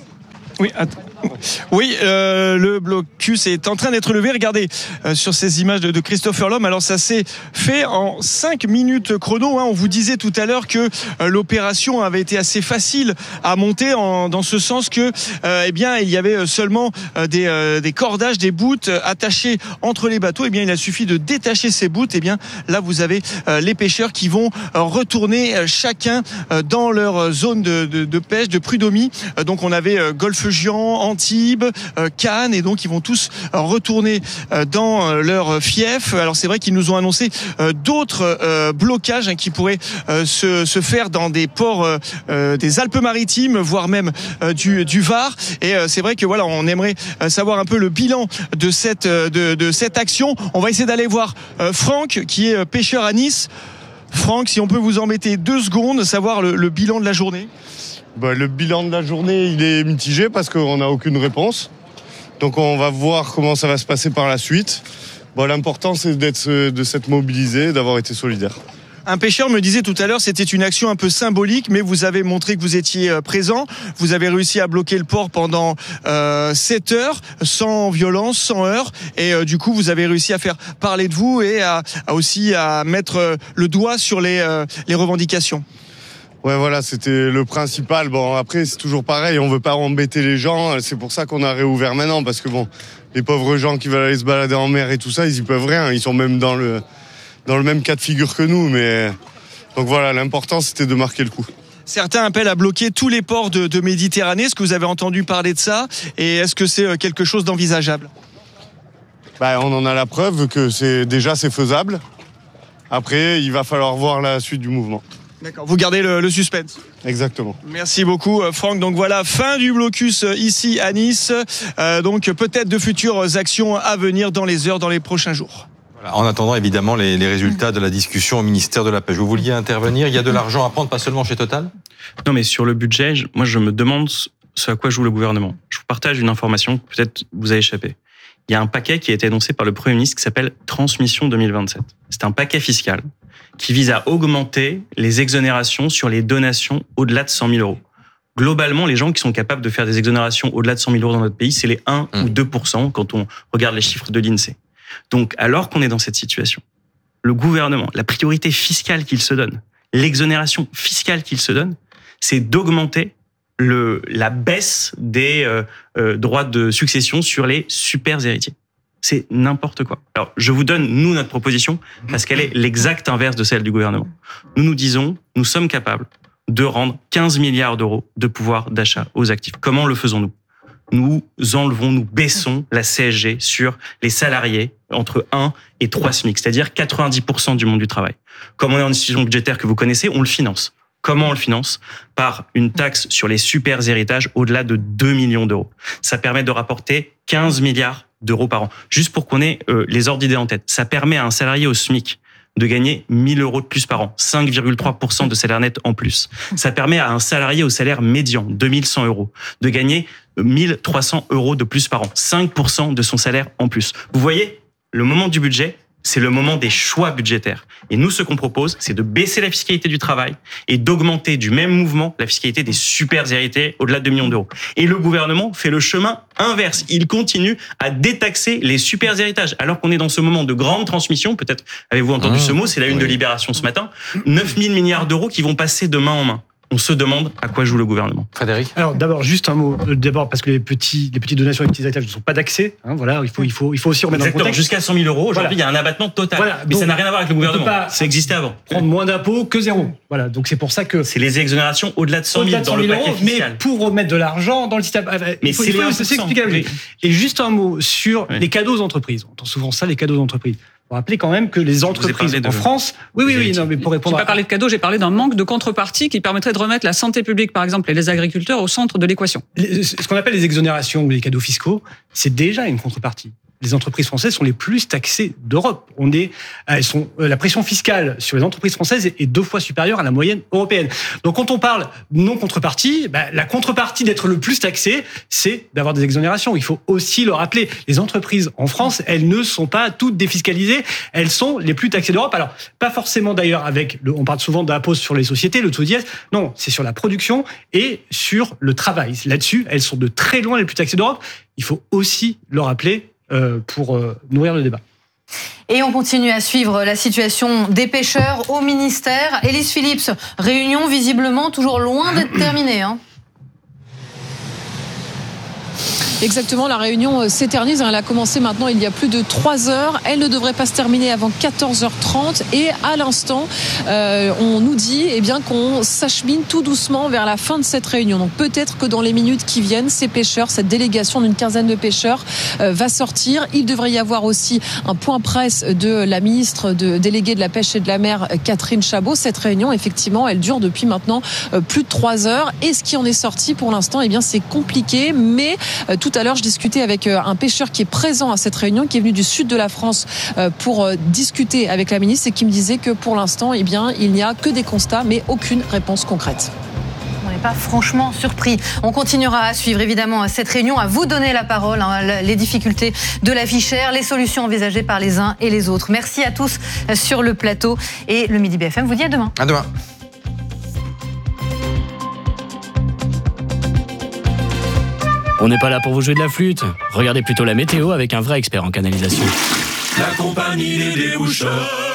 Oui, le blocus est en train d'être levé. Regardez sur ces images de Christopher Lhomme. Alors ça s'est fait en 5 minutes chrono. On vous disait tout à l'heure que l'opération avait été assez facile à monter dans ce sens que, il y avait seulement des cordages, des bouts attachés entre les bateaux. Il a suffi de détacher ces bouts. Là vous avez les pêcheurs qui vont retourner chacun dans leur zone de pêche, de prud'homie. Donc on avait Golfe-Juan, Antibes, Cannes, et donc ils vont tous retourner dans leur fief. Alors c'est vrai qu'ils nous ont annoncé d'autres blocages qui pourraient se faire dans des ports des Alpes-Maritimes, voire même du Var. Et c'est vrai que voilà, on aimerait savoir un peu le bilan de cette action. On va essayer d'aller voir Franck, qui est pêcheur à Nice. Franck, si on peut vous embêter 2 secondes, savoir le bilan de la journée. Le bilan de la journée, il est mitigé parce qu'on n'a aucune réponse. Donc on va voir comment ça va se passer par la suite. L'important, c'est de s'être mobilisé, d'avoir été solidaire. Un pêcheur me disait tout à l'heure, c'était une action un peu symbolique, mais vous avez montré que vous étiez présent. Vous avez réussi à bloquer le port pendant 7 heures, sans violence, sans heurts. Et du coup, vous avez réussi à faire parler de vous et aussi à mettre le doigt sur les revendications. Ouais, voilà, c'était le principal. Après, c'est toujours pareil, on veut pas embêter les gens. C'est pour ça qu'on a réouvert maintenant, parce que les pauvres gens qui veulent aller se balader en mer et tout ça, ils y peuvent rien. Ils sont même dans le même cas de figure que nous. Donc voilà, l'important, c'était de marquer le coup. Certains appellent à bloquer tous les ports de Méditerranée. Est-ce que vous avez entendu parler de ça? Et est-ce que c'est quelque chose d'envisageable? On en a la preuve que c'est faisable. Après, il va falloir voir la suite du mouvement. D'accord, vous gardez le suspense. Exactement. Merci beaucoup Franck. Donc voilà, fin du blocus ici à Nice. Donc peut-être de futures actions à venir dans les prochains jours. Voilà, en attendant évidemment les résultats de la discussion au ministère de la Pêche. Vous vouliez intervenir? Il y a de l'argent à prendre, pas seulement chez Total? Non, mais sur le budget, moi je me demande ce à quoi joue le gouvernement. Je vous partage une information que peut-être vous a échappé. Il y a un paquet qui a été annoncé par le Premier ministre qui s'appelle Transmission 2027. C'est un paquet fiscal qui vise à augmenter les exonérations sur les donations au-delà de 100 000 euros. Globalement, les gens qui sont capables de faire des exonérations au-delà de 100 000 euros dans notre pays, c'est les 1 ou 2% quand on regarde les chiffres de l'INSEE. Donc, alors qu'on est dans cette situation, le gouvernement, la priorité fiscale qu'il se donne, l'exonération fiscale qu'il se donne, c'est d'augmenter la baisse des droits de succession sur les super héritiers. C'est n'importe quoi. Alors, je vous donne, nous, notre proposition, parce qu'elle est l'exact inverse de celle du gouvernement. Nous disons, nous sommes capables de rendre 15 milliards d'euros de pouvoir d'achat aux actifs. Comment le faisons-nous? Nous baissons la CSG sur les salariés entre 1 et 3 SMIC, c'est-à-dire 90% du monde du travail. Comme on est en situation budgétaire que vous connaissez, on le finance. Comment on le finance? Par une taxe sur les super héritages au-delà de 2 millions d'euros. Ça permet de rapporter 15 milliards d'euros par an. Juste pour qu'on ait les ordres d'idées en tête. Ça permet à un salarié au SMIC de gagner 1 000 euros de plus par an, 5,3% de salaire net en plus. Ça permet à un salarié au salaire médian, 2 100 euros, de gagner 1 300 euros de plus par an, 5% de son salaire en plus. Vous voyez, le moment du budget, c'est le moment des choix budgétaires. Et nous, ce qu'on propose, c'est de baisser la fiscalité du travail et d'augmenter du même mouvement la fiscalité des super héritiers au-delà de 2 millions d'euros. Et le gouvernement fait le chemin inverse. Il continue à détaxer les super héritages. Alors qu'on est dans ce moment de grande transmission, peut-être avez-vous entendu ce mot, c'est la une de Libération ce matin, 9 000 milliards d'euros qui vont passer de main en main. on se demande à quoi joue le gouvernement. Frédéric ? Alors d'abord, juste un mot. D'abord, parce que les petites donations utilisateurs ne sont pas d'accès. Voilà, il faut aussi remettre dans le contexte. Jusqu'à 100 000 euros, aujourd'hui, il y a un abattement total. Voilà, mais donc, ça n'a rien à voir avec le gouvernement. Ça existait avant. Prendre moins d'impôts que zéro. Voilà, donc c'est pour ça que... C'est les exonérations au-delà de 100 000 dans le paquet fiscal. Mais pour remettre de l'argent dans le système... Mais il faut s'expliquer. Oui. Et juste un mot sur les cadeaux aux entreprises. On entend souvent ça, les cadeaux aux entreprises. Faut rappeler quand même que les entreprises en France... Oui, non, mais pour répondre... J'ai pas parlé de cadeaux, j'ai parlé d'un manque de contrepartie qui permettrait de remettre la santé publique, par exemple, et les agriculteurs au centre de l'équation. Ce qu'on appelle les exonérations ou les cadeaux fiscaux, c'est déjà une contrepartie. Les entreprises françaises sont les plus taxées d'Europe. La pression fiscale sur les entreprises françaises est 2 fois supérieure à la moyenne européenne. Donc, quand on parle non contrepartie, la contrepartie d'être le plus taxé, c'est d'avoir des exonérations. Il faut aussi le rappeler. Les entreprises en France, elles ne sont pas toutes défiscalisées. Elles sont les plus taxées d'Europe. Alors, pas forcément d'ailleurs on parle souvent d'impôt sur les sociétés, le taux d'IS. Non, c'est sur la production et sur le travail. Là-dessus, elles sont de très loin les plus taxées d'Europe. Il faut aussi le rappeler pour nourrir le débat. Et on continue à suivre la situation des pêcheurs au ministère. Élise Phillips, réunion visiblement toujours loin d'être terminée. Exactement, la réunion s'éternise. Elle a commencé maintenant il y a plus de 3 heures. Elle ne devrait pas se terminer avant 14h30. Et à l'instant, on nous dit qu'on s'achemine tout doucement vers la fin de cette réunion. Donc peut-être que dans les minutes qui viennent, ces pêcheurs, cette délégation d'une quinzaine de pêcheurs va sortir. Il devrait y avoir aussi un point presse de la ministre déléguée de la pêche et de la mer, Catherine Chabot. Cette réunion, effectivement, elle dure depuis maintenant plus de 3 heures. Et ce qui en est sorti pour l'instant, c'est compliqué. Mais tout à l'heure, je discutais avec un pêcheur qui est présent à cette réunion, qui est venu du sud de la France pour discuter avec la ministre et qui me disait que pour l'instant, il n'y a que des constats, mais aucune réponse concrète. On n'est pas franchement surpris. On continuera à suivre évidemment cette réunion, à vous donner la parole, les difficultés de la vie chère, les solutions envisagées par les uns et les autres. Merci à tous sur le plateau et le Midi BFM vous dit à demain. À demain. On n'est pas là pour vous jouer de la flûte. Regardez plutôt la météo avec un vrai expert en canalisation. La compagnie des déboucheurs.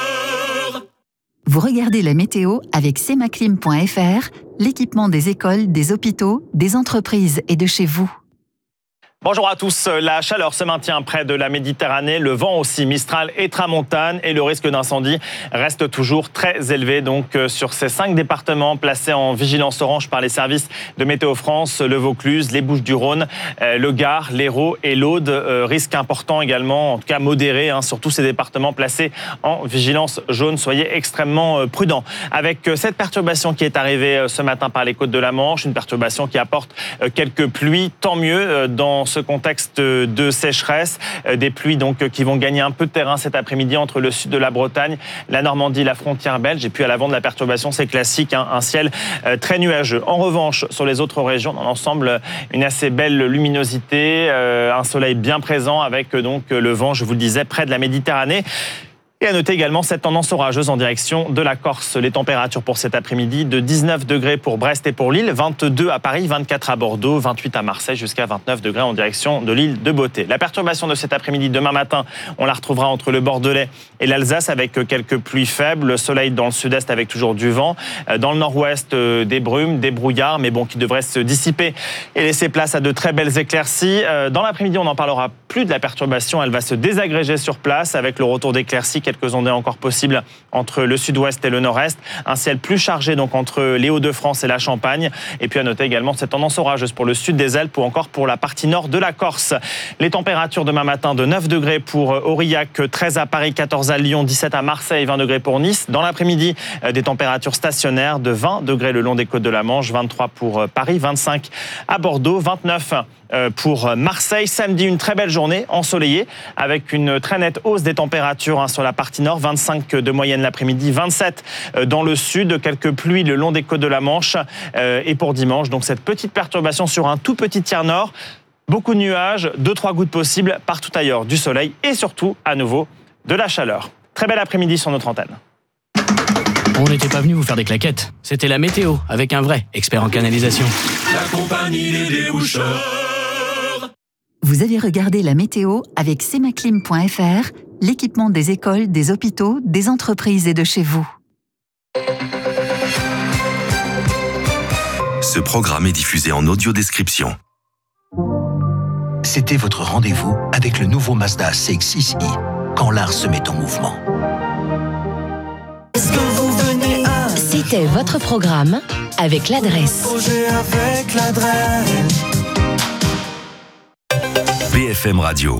Vous regardez la météo avec semaclim.fr, l'équipement des écoles, des hôpitaux, des entreprises et de chez vous. Bonjour à tous. La chaleur se maintient près de la Méditerranée, le vent aussi, Mistral et Tramontane, et le risque d'incendie reste toujours très élevé. Donc sur ces 5 départements placés en vigilance orange par les services de Météo France, le Vaucluse, les Bouches-du-Rhône, le Gard, l'Hérault et l'Aude, risque important également, en tout cas modéré, sur tous ces départements placés en vigilance jaune. Soyez extrêmement prudents. Avec cette perturbation qui est arrivée ce matin par les côtes de la Manche, une perturbation qui apporte quelques pluies, tant mieux dans ce contexte de sécheresse, des pluies donc qui vont gagner un peu de terrain cet après-midi entre le sud de la Bretagne, la Normandie, la frontière belge, et puis à l'avant de la perturbation, c'est classique, un ciel très nuageux. En revanche, sur les autres régions, dans l'ensemble, une assez belle luminosité, un soleil bien présent avec donc le vent, je vous le disais, près de la Méditerranée. Et à noter également cette tendance orageuse en direction de la Corse. Les températures pour cet après-midi, de 19 degrés pour Brest et pour Lille, 22 à Paris, 24 à Bordeaux, 28 à Marseille, jusqu'à 29 degrés en direction de l'île de Beauté. La perturbation de cet après-midi, demain matin, on la retrouvera entre le Bordelais et l'Alsace avec quelques pluies faibles, le soleil dans le sud-est avec toujours du vent, dans le nord-ouest des brumes, des brouillards, mais qui devraient se dissiper et laisser place à de très belles éclaircies. Dans l'après-midi, on n'en parlera plus de la perturbation, elle va se désagréger sur place avec le retour d'éclaircies, quelques ondées encore possibles entre le sud-ouest et le nord-est. Un ciel plus chargé donc entre les Hauts-de-France et la Champagne. Et puis à noter également cette tendance orageuse pour le sud des Alpes ou encore pour la partie nord de la Corse. Les températures demain matin de 9 degrés pour Aurillac, 13 à Paris, 14 à Lyon, 17 à Marseille, 20 degrés pour Nice. Dans l'après-midi, des températures stationnaires de 20 degrés le long des côtes de la Manche, 23 pour Paris, 25 à Bordeaux, 29 pour Marseille. Samedi, une très belle journée ensoleillée avec une très nette hausse des températures sur la partie nord, 25 de moyenne l'après-midi, 27 dans le sud, quelques pluies le long des côtes de la Manche. Et pour dimanche, donc cette petite perturbation sur un tout petit tiers nord, beaucoup de nuages, 2-3 gouttes possibles, partout ailleurs du soleil et surtout à nouveau de la chaleur. Très bel après-midi sur notre antenne. On n'était pas venu vous faire des claquettes, c'était la météo avec un vrai expert en canalisation. La compagnie des déboucheurs. Vous avez regardé la météo avec semaclim.fr, l'équipement des écoles, des hôpitaux, des entreprises et de chez vous. Ce programme est diffusé en audio-description. C'était votre rendez-vous avec le nouveau Mazda CX-6i, quand l'art se met en mouvement. Est-ce que vous venez à... C'était votre programme avec l'adresse. Avec l'adresse. BFM Radio.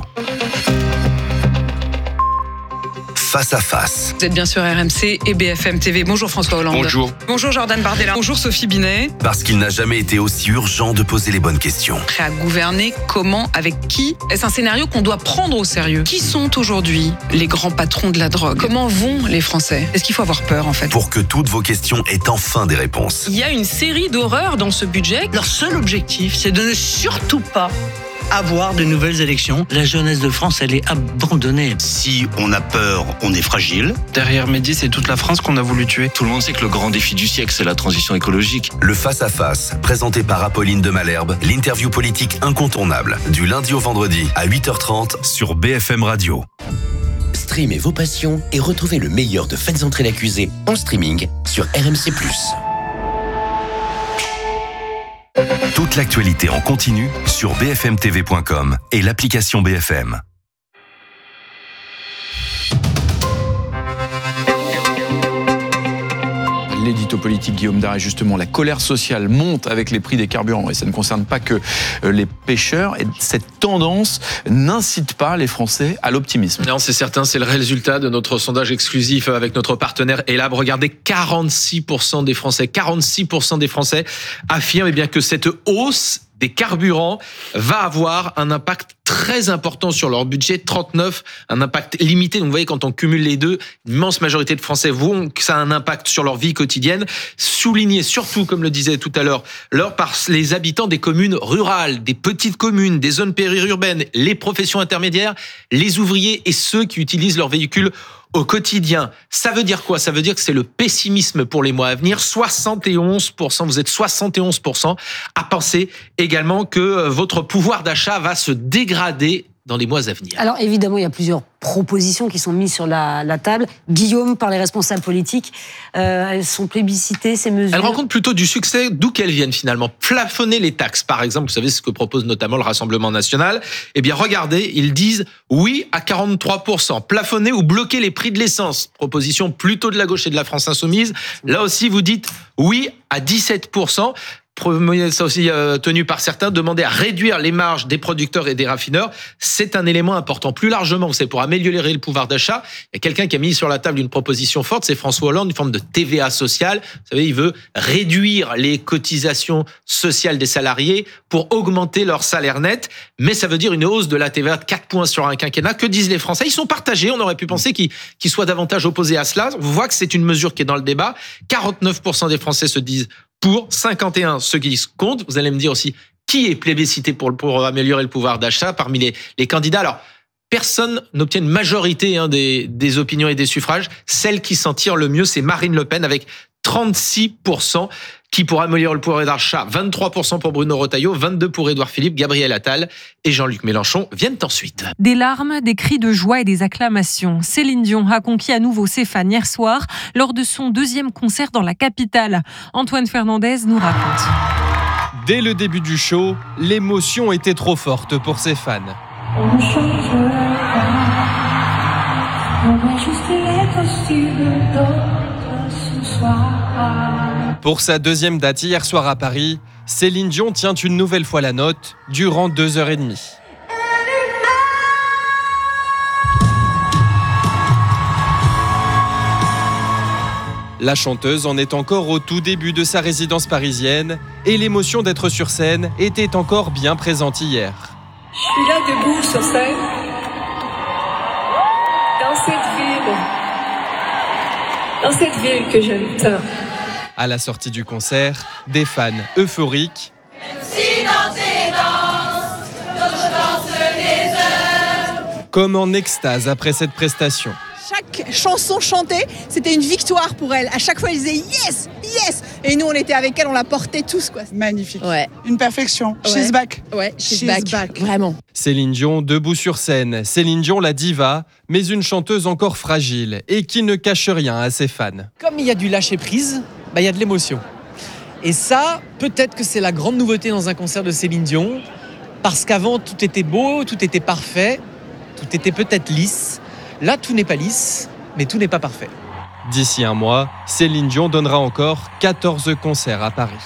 Face à face. Vous êtes bien sur RMC et BFM TV. Bonjour François Hollande. Bonjour. Bonjour Jordan Bardella. Bonjour Sophie Binet. Parce qu'il n'a jamais été aussi urgent de poser les bonnes questions. Prêt à gouverner, comment, avec qui? Est-ce un scénario qu'on doit prendre au sérieux? Qui sont aujourd'hui les grands patrons de la drogue? Comment vont les Français? Est-ce qu'il faut avoir peur en fait? Pour que toutes vos questions aient enfin des réponses. Il y a une série d'horreurs dans ce budget. Leur seul objectif, c'est de ne surtout pas avoir de nouvelles élections. La jeunesse de France, elle est abandonnée. Si on a peur, on est fragile. Derrière Mehdi, c'est toute la France qu'on a voulu tuer. Tout le monde sait que le grand défi du siècle, c'est la transition écologique. Le face-à-face, présenté par Apolline de Malherbe, l'interview politique incontournable, du lundi au vendredi à 8h30 sur BFM Radio. Streamez vos passions et retrouvez le meilleur de Faites entrer l'accusé en streaming sur RMC+. Toute l'actualité en continu sur bfmtv.com et l'application BFM. L'édito politique Guillaume Daré, justement, la colère sociale monte avec les prix des carburants et ça ne concerne pas que les pêcheurs. Et cette tendance n'incite pas les Français à l'optimisme. Non, c'est certain, c'est le résultat de notre sondage exclusif avec notre partenaire Elab. Regardez, 46% des Français affirment bien que cette hausse des carburants va avoir un impact très important sur leur budget, 39, un impact limité. Donc vous voyez, quand on cumule les deux, l'immense majorité de Français voient que ça a un impact sur leur vie quotidienne. Souligné surtout, comme le disait tout à l'heure, par les habitants des communes rurales, des petites communes, des zones périurbaines, les professions intermédiaires, les ouvriers et ceux qui utilisent leur véhicule au quotidien. Ça veut dire quoi? Ça veut dire que c'est le pessimisme pour les mois à venir. 71%, vous êtes 71% à penser également que votre pouvoir d'achat va se dégrader dans les mois à venir. Alors évidemment, il y a plusieurs propositions qui sont mises sur la table. Guillaume, par les responsables politiques, elles sont plébiscitées, ces mesures. Elles rencontrent plutôt du succès, d'où qu'elles viennent finalement. Plafonner les taxes, par exemple, vous savez ce que propose notamment le Rassemblement National. Eh bien regardez, ils disent oui à 43%. Plafonner ou bloquer les prix de l'essence. Proposition plutôt de la gauche et de la France Insoumise. Là aussi, vous dites oui à 17%. Ça aussi tenu par certains, demander à réduire les marges des producteurs et des raffineurs, c'est un élément important. Plus largement, c'est pour améliorer le pouvoir d'achat. Il y a quelqu'un qui a mis sur la table une proposition forte, c'est François Hollande, une forme de TVA sociale. Vous savez, il veut réduire les cotisations sociales des salariés pour augmenter leur salaire net, mais ça veut dire une hausse de la TVA de 4 points sur un quinquennat. Que disent les Français? Ils sont partagés, on aurait pu penser qu'ils soient davantage opposés à cela. On voit que c'est une mesure qui est dans le débat. 49% des Français se disent pour, 51 ceux qui se comptent. Vous allez me dire aussi qui est plébiscité pour améliorer le pouvoir d'achat parmi les candidats. Alors, personne n'obtient une majorité des opinions et des suffrages. Celle qui s'en tire le mieux, c'est Marine Le Pen avec 36% qui pour améliorer le pouvoir d'achat, 23% pour Bruno Retailleau, 22% pour Édouard Philippe, Gabriel Attal et Jean-Luc Mélenchon viennent ensuite. Des larmes, des cris de joie et des acclamations. Céline Dion a conquis à nouveau ses fans hier soir lors de son 2e concert dans la capitale. Antoine Fernandez nous raconte. Dès le début du show, l'émotion était trop forte pour ses fans. On ne changera pas, on va juste être sur d'autres ce soir. Pour sa 2e date hier soir à Paris, Céline Dion tient une nouvelle fois la note durant 2h30. La chanteuse en est encore au tout début de sa résidence parisienne et l'émotion d'être sur scène était encore bien présente hier. Je suis là debout sur scène, dans cette ville que j'aime tant. À la sortie du concert, des fans euphoriques. Si dans tes danses, je danse des heures. Comme en extase après cette prestation. Chaque chanson chantée, c'était une victoire pour elle. À chaque fois, elle disait yes, yes. Et nous, on était avec elle, on la portait tous, quoi. Magnifique. Ouais. Une perfection. Ouais. She's back. Ouais, she's back. Vraiment. Céline Dion debout sur scène. Céline Dion, la diva, mais une chanteuse encore fragile et qui ne cache rien à ses fans. Comme il y a du lâcher prise, il y a de l'émotion. Et ça, peut-être que c'est la grande nouveauté dans un concert de Céline Dion, parce qu'avant, tout était beau, tout était parfait, tout était peut-être lisse. Là, tout n'est pas lisse, mais tout n'est pas parfait. D'ici un mois, Céline Dion donnera encore 14 concerts à Paris.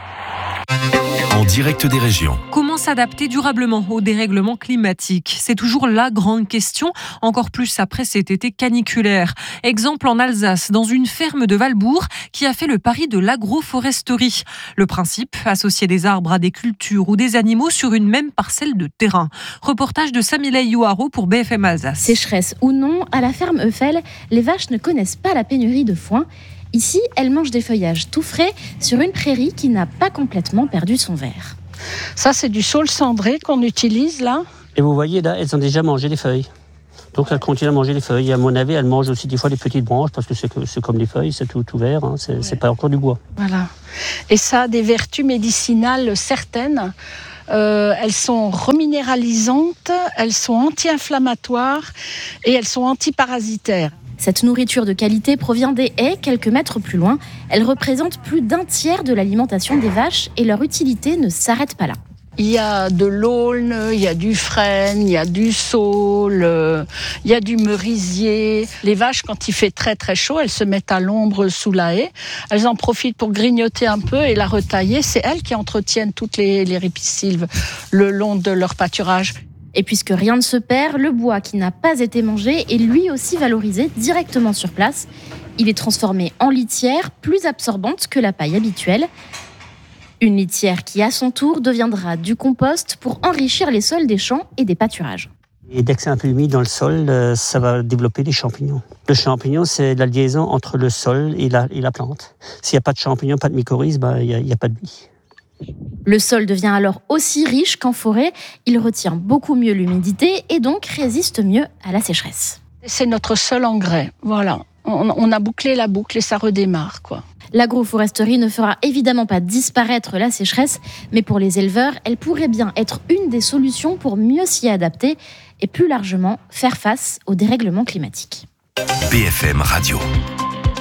En direct des régions. Comment s'adapter durablement au dérèglement climatique ? C'est toujours la grande question, encore plus après cet été caniculaire. Exemple en Alsace, dans une ferme de Valbourg qui a fait le pari de l'agroforesterie. Le principe, associer des arbres à des cultures ou des animaux sur une même parcelle de terrain. Reportage de Samilei Youharo pour BFM Alsace. Sécheresse ou non, à la ferme Eufel, les vaches ne connaissent pas la pénurie de foin. Ici, elles mangent des feuillages tout frais sur une prairie qui n'a pas complètement perdu son vert. Ça, c'est du saule cendré qu'on utilise là. Et vous voyez là, elles ont déjà mangé les feuilles. Donc elles continuent à manger les feuilles. Et à mon avis, elles mangent aussi des fois les petites branches parce que c'est comme les feuilles, c'est tout vert, hein, c'est pas encore du bois. Voilà. Et ça a des vertus médicinales certaines. Elles sont reminéralisantes, elles sont anti-inflammatoires et elles sont antiparasitaires. Cette nourriture de qualité provient des haies quelques mètres plus loin. Elle représente plus d'un tiers de l'alimentation des vaches et leur utilité ne s'arrête pas là. Il y a de l'aulne, il y a du frêne, il y a du saule, il y a du merisier. Les vaches, quand il fait très très chaud, elles se mettent à l'ombre sous la haie. Elles en profitent pour grignoter un peu et la retailler. C'est elles qui entretiennent toutes les ripisylves le long de leur pâturage. Et puisque rien ne se perd, le bois qui n'a pas été mangé est lui aussi valorisé directement sur place. Il est transformé en litière plus absorbante que la paille habituelle. Une litière qui, à son tour, deviendra du compost pour enrichir les sols des champs et des pâturages. Et dès que c'est un peu humide dans le sol, ça va développer des champignons. Le champignon, c'est la liaison entre le sol et la plante. S'il n'y a pas de champignons, pas de mycorhizes, il n'y a pas de vie. Le sol devient alors aussi riche qu'en forêt. Il retient beaucoup mieux l'humidité et donc résiste mieux à la sécheresse. C'est notre seul engrais, voilà. On a bouclé la boucle et ça redémarre, quoi. L'agroforesterie ne fera évidemment pas disparaître la sécheresse, mais pour les éleveurs, elle pourrait bien être une des solutions pour mieux s'y adapter et plus largement faire face au dérèglement climatique. BFM Radio.